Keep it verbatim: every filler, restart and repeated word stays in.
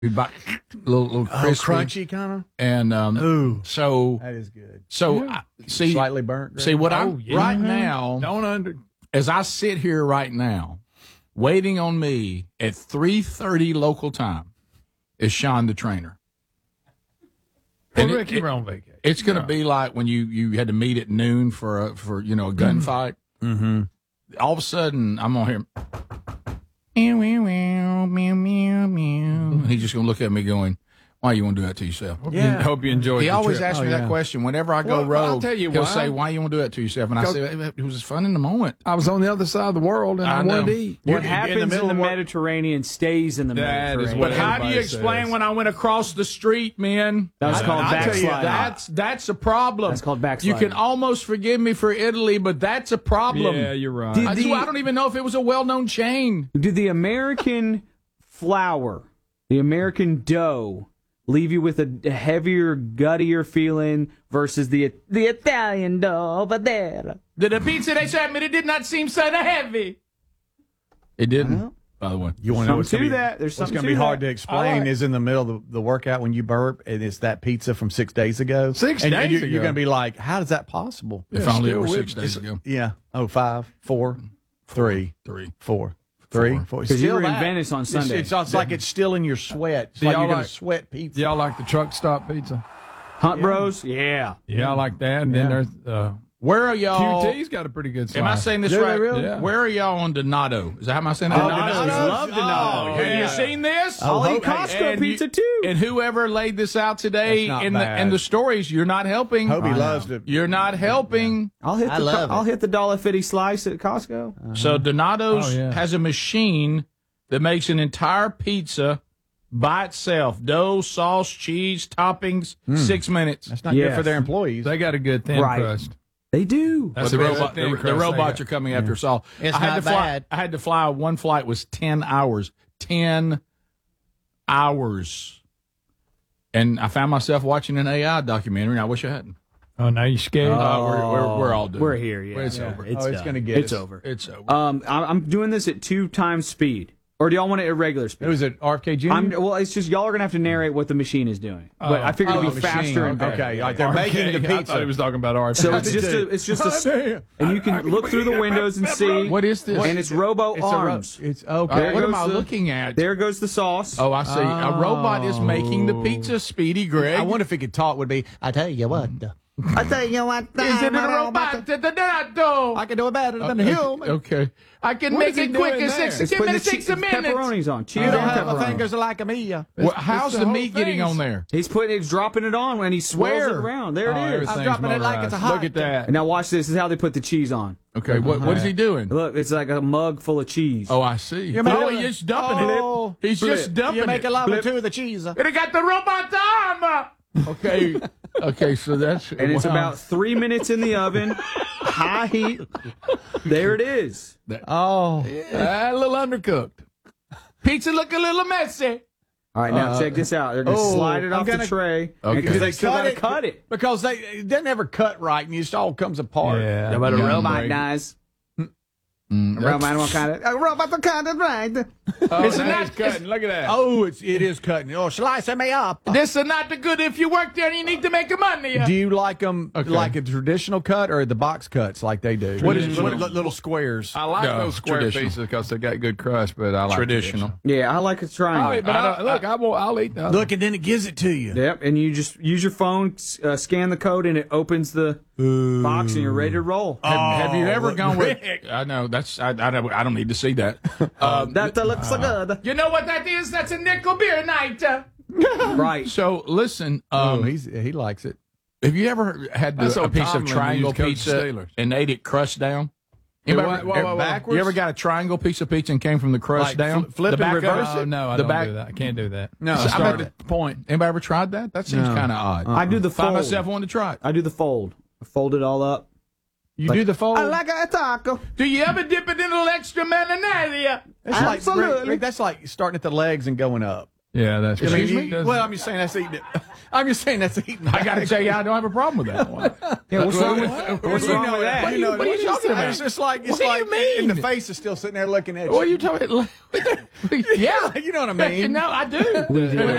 About little, little crispy, oh, crunchy kind of. And um, ooh, so that is good. So yeah. I, see, slightly burnt. Right? See what oh, I'm yeah. right mm-hmm. now. Don't under. As I sit here right now, waiting on me at three thirty local time, is Sean the trainer. Well, And Ricky, it, we're on vacation. It's going to no. be like when you, you had to meet at noon for a, for you know a gunfight. Mm-hmm. All of a sudden, I'm on here. Meow, meow, meow, meow, meow, meow. He's just going to look at me going, why you want to do that to yourself? Hope Yeah. you, hope you enjoyed He the always trip. asks me Oh, that yeah. question. Whenever I go Well, rogue, I'll tell you he'll why. say, why you want to do that to yourself? And I Because- say, it was fun in the moment. I was on the other side of the world, and I I, know. wanted to eat. What in the happens in middle the, of work- Mediterranean stays in the That is Mediterranean. what But how do you everybody explain says. when I went across the street, man? That's I- called I tell you, backsliding. That's that's a problem. That's called You backsliding. can almost forgive me for Italy, but that's a problem. Yeah, you're right. Did I, the- I don't even know if it was a well-known chain. Do the American flour, the American dough, leave you with a heavier, guttier feeling versus the the Italian dough over there? The, the pizza they served me, it did not seem so heavy. It didn't, Well, by the way. You want to know what's Something going to to be, that. There's what's something going to to be hard that. to explain All right. is in the middle of the, the workout when you burp, and it's that pizza from six days ago. Six and, days and you're, ago. you're going to be like, how is that possible? If Yeah, only it still were with six me. days ago. Yeah. Oh, five, four, three, Three. four, three, Four. four. Because you Still were in that. Venice on It's, Sunday. it's, it's like it's still in your sweat. It's Do like y'all you're going like- to sweat pizza. Do y'all like the truck stop pizza? Hunt Bros? Yeah. Yeah, I like that. And Yeah. then there's uh, Where are y'all? Q T's got a pretty good slice. Am I saying this Do they right? really? Yeah. Where are y'all on Donato? Is that how am I saying that? Oh, Donatos. Donatos. Love Donato. Oh, have Yeah. you seen this? I'll Oh, eat hey, Costco and pizza you- too. And whoever laid this out today That's not in the bad. in the stories, you're not helping. Hobie loves to. You're not helping. I'll hit I the love it. I'll hit the dollar fifty slice at Costco. So Donato's Oh, yeah. has a machine that makes an entire pizza by itself: dough, sauce, cheese, toppings, six minutes. That's not good Yes. for their employees. They got a good thin Right. crust. They do. But That's the, the best robot, thin the, the crust they robots got. are coming after us all. It's I had not to fly. bad. I had to fly. One flight was ten hours. Ten hours. And I found myself watching an A I documentary, and I wish I hadn't. Oh, now you scared? Uh, we're, we're, we're all doomed. We're here. Yeah. It's Yeah. over. It's oh, it's done. going to get It's us. over. It's over. Um, I- I'm doing this at two times speed. Or do y'all want it at regular speed? It was at R F K Junior I'm, well, it's just y'all are gonna have to narrate what the machine is doing. But I figured Oh, it'd be the machine. faster and better. Okay, like they're R K, making the I pizza. thought he was talking about R K. So it's just a, it's just a, and you can look through the windows and see. What is this? And it's robo It's a ro- arms. It's okay. There what am goes I the- looking at? There goes the sauce. Oh, I see. A robot is making the pizza, Speedy Greg. I wonder if it could talk. Would be. I tell you what. I tell you what. Is it a robot? Da-da-da-da. I can do it better than a human. Okay. I can What make is he it quick doing in there? six It's ten putting minutes, the six che- minutes. pepperonis on. Cheese You don't and have a pepperoni. fingers like me. Well, how's the the whole meat getting thing. on there? He's putting he's dropping it on and he swirls Where? it around. There Oh, it is. everything's I'm dropping it like it's a motorized. hot Look at that. And now watch this. This is how they put the cheese on. Okay, what what is he doing? Look, it's like a mug full of cheese. Oh, I see. You're Oh, making- he's just dumping Oh, it. He's just dumping You make it. a lot with two of the cheese. And it got the robot arm. Okay, okay, so that's and it's wow. about three minutes in the oven, high heat. There it is. Oh, Ah, a little undercooked. Pizza look a little messy. All right, now check this out. They're going to oh, slide it I'm off gonna- the tray. Okay. Because they still cut got to it? cut it. because they it doesn't ever cut right, and it just all comes apart. Yeah. But a Yeah. robot does. Mm, A robot what kind of a robot what kind of right. Oh, It's now not- he's cutting. Look at that. Oh, it's it is cutting. Oh, slicing me up. This is not the good if you work there and you need to make money. Do you like them Okay. like a traditional cut or the box cuts like they do? What is Traditional. what, li- little squares? I like No, those square traditional. pieces because they got good crust, but I like Traditional. Yeah, I like a Oh, triangle. but I, look, I will. I'll eat that. Look, and then it gives it to you. Yep, and you just use your phone, uh, scan the code, and it opens the box, and you're ready to roll. Have, have you ever look, gone with? Rick. I know that's. I, I, don't- I don't need to see that. Um, That uh, looks so good. you know what that is? That's a nickel beer night. Right. So listen. Oh, Um, he's he likes it. have you ever had the, That's a old piece Tomlin of who triangle used Coach pizza Steelers. and ate it crust down? Hey, Anybody what- ever- whoa, whoa, whoa. backwards? You ever got a triangle piece of pizza and came from the crust Like down? fl- flip the and back of reverse it? Oh, no, I the don't back, do that. I can't do that. No, So I'm start at it. the point. Anybody ever tried that? That seems No. kind of odd. I do the Find fold. myself wanting to try it. I do the fold. I fold it all up. You Like- do the fold. a taco. Do you ever dip it in a little extra marinara? That's like, Absolutely. Rick, Rick, that's like starting at the legs and going up. Yeah, that's I mean, right. you- Doesn't- well, I'm just saying that's eating it. I'm just saying that's eating. I got to tell you, I don't have a problem with that one. Yeah, what's wrong with, what's You wrong know with that? What are you- what are you talking about? It's just like it's What do like you mean? and the face is still sitting there looking at you. What are you talking? Yeah, you know what I mean. no, I do. We do.